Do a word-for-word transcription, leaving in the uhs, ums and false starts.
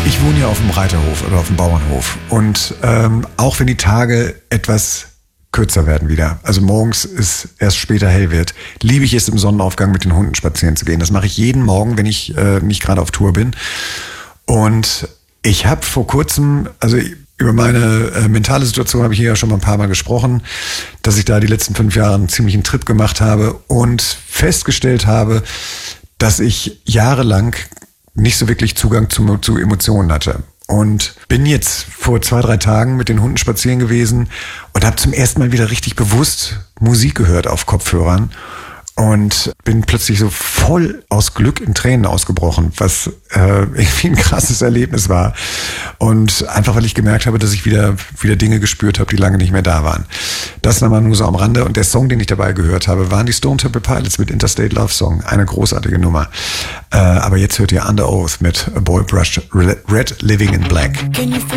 Ich wohne ja auf dem Reiterhof oder auf dem Bauernhof. Und ähm, auch wenn die Tage etwas kürzer werden wieder, also morgens ist erst später hell wird, liebe ich es im Sonnenaufgang mit den Hunden spazieren zu gehen. Das mache ich jeden Morgen, wenn ich äh, nicht gerade auf Tour bin. Und ich habe vor kurzem, also über meine äh, mentale Situation habe ich hier ja schon mal ein paar Mal gesprochen, dass ich da die letzten fünf Jahre einen ziemlichen Trip gemacht habe und festgestellt habe, dass ich jahrelang nicht so wirklich Zugang zu, zu Emotionen hatte. Und bin jetzt vor zwei, drei Tagen mit den Hunden spazieren gewesen und habe zum ersten Mal wieder richtig bewusst Musik gehört auf Kopfhörern und bin plötzlich so voll aus Glück in Tränen ausgebrochen, was äh, irgendwie ein krasses Erlebnis war. Und einfach, weil ich gemerkt habe, dass ich wieder wieder Dinge gespürt habe, die lange nicht mehr da waren. Das nochmal nur so am Rande. Und der Song, den ich dabei gehört habe, waren die Stone Temple Pilots mit Interstate Love Song. Eine großartige Nummer. Äh, aber jetzt hört ihr Under Oath mit A Boy Brushed Red Living in Black.